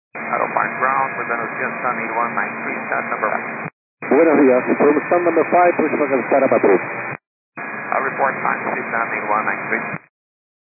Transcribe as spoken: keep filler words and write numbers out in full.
Auto Park Ground, we're going to just on eight one nine three, start number five. Buenos días, from stand number five, próxima calzada para tres. I'll report time, six on eight one nine three.